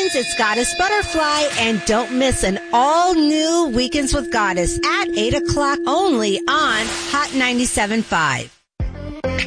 friends, it's Goddess Butterfly, and don't miss an all-new Weekends with Goddess at 8 o'clock only on Hot 97.5.